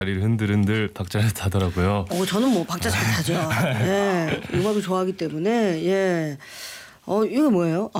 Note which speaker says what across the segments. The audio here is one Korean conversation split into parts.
Speaker 1: 다리를 흔들흔들 박자를 타더라고요.
Speaker 2: 저는 뭐 박자 잘 타죠. 예, 음악을 좋아하기 때문에 예. 이거 뭐예요?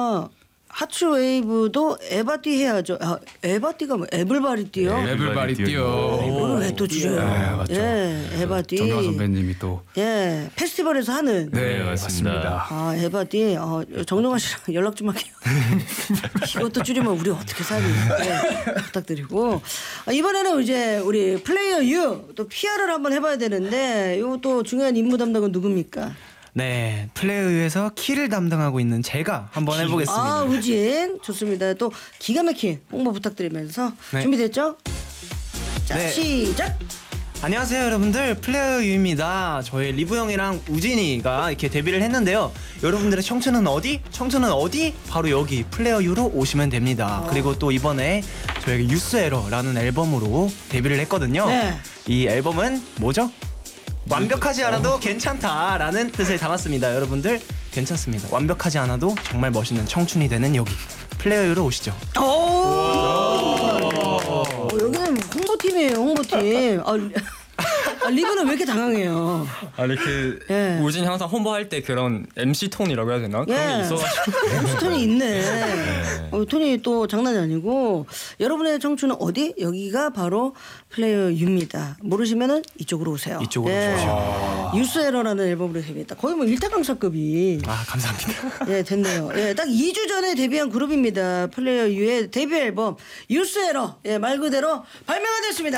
Speaker 2: 하츠웨이브도 에바띠 해야죠. 에바띠가 뭐 에블바리띠요?
Speaker 3: 네, 에블바리띠요.
Speaker 2: 이거를 왜 또 줄여요?
Speaker 3: 네, 맞죠.
Speaker 2: 예, 에바띠.
Speaker 3: 정영화 선배님이 또
Speaker 2: 예, 페스티벌에서 하는.
Speaker 3: 네, 맞습니다.
Speaker 2: 에바띠. 정영화 씨랑 연락 좀 할게요. 이것도 줄이면 우리 어떻게 살이? 네, 부탁드리고. 이번에는 이제 우리 플레이어 U 또 PR을 한번 해봐야 되는데 이거 또 중요한 임무 담당은 누굽니까?
Speaker 4: 네, 플레이어에서 키를 담당하고 있는 제가 한번 해보겠습니다.
Speaker 2: 우진 좋습니다. 또 기가 막힌 홍보 부탁드리면서
Speaker 4: 네.
Speaker 2: 준비됐죠? 자,
Speaker 4: 네.
Speaker 2: 시작.
Speaker 4: 안녕하세요 여러분들, 플레이어 유입니다. 저희 리브 형이랑 우진이가 이렇게 데뷔를 했는데요. 여러분들의 청춘은 어디? 청춘은 어디? 바로 여기 플레이어 유로 오시면 됩니다. 그리고 또 이번에 저희가 유스 에러라는 앨범으로 데뷔를 했거든요.
Speaker 2: 네.
Speaker 4: 이 앨범은 뭐죠? 완벽하지 않아도 괜찮다라는 뜻을 담았습니다. 여러분들 괜찮습니다. 완벽하지 않아도 정말 멋있는 청춘이 되는 여기 플레이어 유로 오시죠.
Speaker 2: 여기는 홍보팀이에요, 홍보팀. 리브는 왜 이렇게 당황해요?
Speaker 5: 아니
Speaker 2: 예.
Speaker 5: 우진 항상 홍보할 때 그런 MC 톤이라고 해야 되나? 그런 게 있어가지고
Speaker 2: MC 톤이 있네. 톤이 또 장난이 아니고 여러분의 청춘은 어디? 여기가 바로 플레이어 U입니다. 모르시면은 이쪽으로 오세요.
Speaker 4: 이쪽으로 오십시오.
Speaker 2: 유스 에러라는 앨범으로 데뷔했다. 거의 뭐 일타강사급이
Speaker 4: 감사합니다.
Speaker 2: 예, 됐네요. 예, 딱 2주 전에 데뷔한 그룹입니다. 플레이어 U의 데뷔 앨범 유스 에러. 예, 말 그대로 발매가 됐습니다.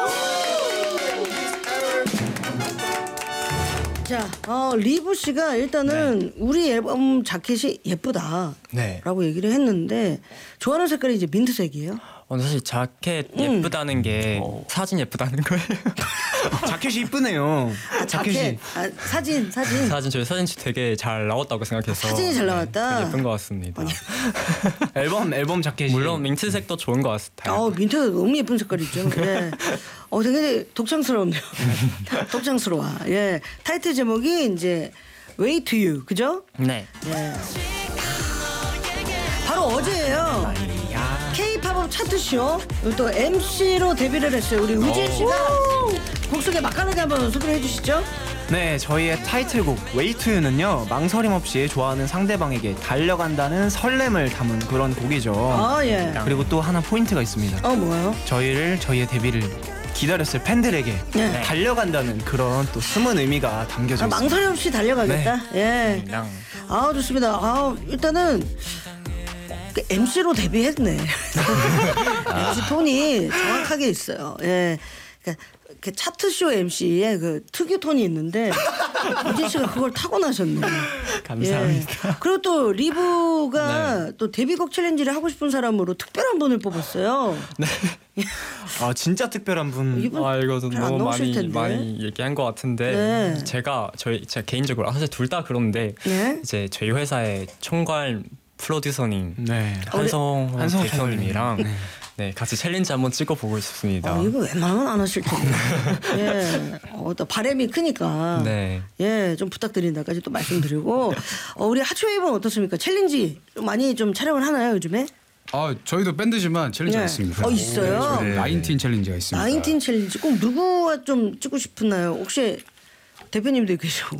Speaker 2: 자, 리브 씨가 일단은 우리 앨범 자켓이 예쁘다라고
Speaker 4: 네.
Speaker 2: 얘기를 했는데 좋아하는 색깔이 이제 민트색이에요.
Speaker 5: 사실 자켓 예쁘다는 게 사진 예쁘다는 거예요.
Speaker 4: 자켓이 이쁘네요.
Speaker 2: 자켓. 사진.
Speaker 5: 사진 저희 사진 되게 잘 나왔다고 생각해서
Speaker 2: 사진이 잘 나왔다.
Speaker 5: 되게 예쁜 것 같습니다.
Speaker 4: 앨범 자켓이
Speaker 5: 물론 민트색도 좋은 것 같아요.
Speaker 2: 민트가 너무 예쁜 색깔이죠. 예. 되게 독창스럽네요. 독창스러워. 예. 타이틀 제목이 이제 Way to You, 그죠?
Speaker 5: 네.
Speaker 2: 예. 바로 어제예요. K-팝업 차트쇼 또 MC로 데뷔를 했어요. 우리 우진 씨가 곡 소개 막간하게 한번 소개해 주시죠.
Speaker 4: 네, 저희의 타이틀곡 Way to You는요, 망설임 없이 좋아하는 상대방에게 달려간다는 설렘을 담은 그런 곡이죠.
Speaker 2: 예.
Speaker 4: 그리고 또 하나 포인트가 있습니다.
Speaker 2: 뭐요?
Speaker 4: 저희의 데뷔를 기다렸을 팬들에게
Speaker 2: 네.
Speaker 4: 달려간다는 그런 또 숨은 의미가 담겨져 있습니다.
Speaker 2: 망설임 없이 달려가겠다. 예. 좋습니다. 일단은 MC로 데뷔했네. MC 톤이 정확하게 있어요. 예. 그러니까 그 차트쇼 MC의 그 특유 톤이 있는데 우진 씨가 그걸 타고나셨네.
Speaker 4: 감사합니다.
Speaker 2: 예. 그리고 또 리브가 또 데뷔곡 챌린지를 하고 싶은 사람으로 특별한 분을 뽑았어요.
Speaker 5: 네.
Speaker 4: 진짜 특별한 분.
Speaker 5: 이거
Speaker 2: 잘안
Speaker 5: 너무
Speaker 2: 나오실 텐데.
Speaker 5: 많이 얘기한 것 같은데
Speaker 2: 네.
Speaker 5: 제가 개인적으로 사실 둘 다 그런데
Speaker 2: 네.
Speaker 5: 이제 저희 회사의 총괄 프로듀서님
Speaker 4: 네.
Speaker 5: 한성
Speaker 4: 한성
Speaker 5: 대표님이랑 네, 같이 챌린지 한번 찍어보고 싶습니다.
Speaker 2: 이거 웬만하면 안 하실 텐데. 예. 또 바람이 크니까.
Speaker 5: 네.
Speaker 2: 예, 좀 부탁드린다까지 또 말씀드리고. 우리 하츠웨이브는 어떻습니까? 챌린지 좀 많이 좀 촬영을 하나요, 요즘에?
Speaker 3: 저희도 밴드지만 챌린지가 있습니다.
Speaker 2: 있어요?
Speaker 3: 네. 19 챌린지가 있습니다.
Speaker 2: 19 챌린지 꼭 누구와 좀 찍고 싶나요? 혹시 대표님도 계시고.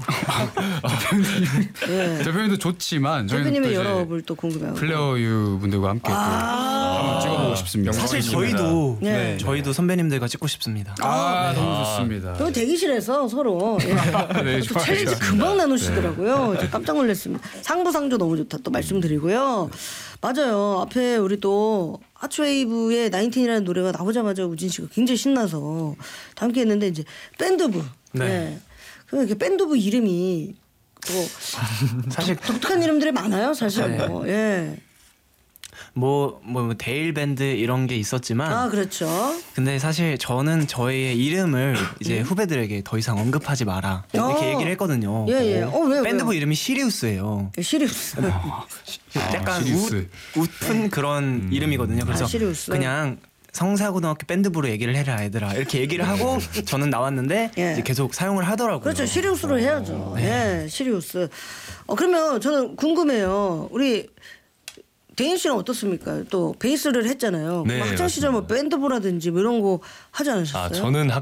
Speaker 2: 예.
Speaker 3: 대표님도 좋지만 저희는
Speaker 2: 대표님의
Speaker 3: 또 이제
Speaker 2: 열업을 또 궁금해하고.
Speaker 3: 플레이어 유 분들과 함께 또 한번 찍어보고 싶습니다.
Speaker 4: 사실 저희도 선배님들과 찍고 싶습니다.
Speaker 3: 너무 좋습니다.
Speaker 2: 또 대기실에서 서로
Speaker 3: 네,
Speaker 2: 또
Speaker 3: 좋아요.
Speaker 2: 챌린지 금방 나누시더라고요. 저 깜짝 놀랐습니다. 상부상조 너무 좋다 또 말씀드리고요. 맞아요. 앞에 우리 또 하츠웨이브의 19이라는 노래가 나오자마자 우진 씨가 굉장히 신나서 함께 했는데 이제 밴드부.
Speaker 4: 네.
Speaker 2: 이렇게 밴드부 이름이 또
Speaker 4: 사실
Speaker 2: 독특한 이름들이 많아요. 사실
Speaker 4: 네.
Speaker 2: 예.
Speaker 4: 뭐 데일 밴드 이런 게 있었지만
Speaker 2: 그렇죠.
Speaker 4: 근데 사실 저는 저희의 이름을 이제 후배들에게 더 이상 언급하지 마라 이렇게 얘기를 했거든요.
Speaker 2: 예. 왜?
Speaker 4: 밴드부 이름이 시리우스예요.
Speaker 2: 시리우스.
Speaker 4: 약간
Speaker 3: 시리우스.
Speaker 4: 웃픈 그런 이름이거든요. 그래서
Speaker 2: 시리우스.
Speaker 4: 그냥 성사고등학교 밴드부로 얘기를 해라 얘들아 이렇게 얘기를 하고 저는 나왔는데
Speaker 2: 예.
Speaker 4: 이제 계속 사용을 하더라고요.
Speaker 2: 그렇죠. 시리우스로 해야죠. 예, 시리우스. 그러면 저는 궁금해요. 우리 대인 씨는 어떻습니까? 또 베이스를 했잖아요.
Speaker 1: 네,
Speaker 2: 학창 시절 뭐 밴드부라든지 뭐 이런 거 하지 않으셨어요?
Speaker 1: 저는